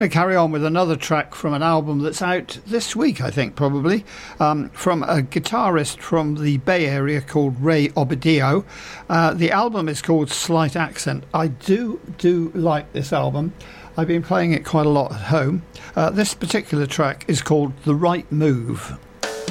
I carry on with another track from an album that's out this week, I think, probably, from a guitarist from the Bay Area called Ray Obadio. The album is called Slight Accent. I do like this album. I've been playing it quite a lot at home. This particular track is called The Right Move.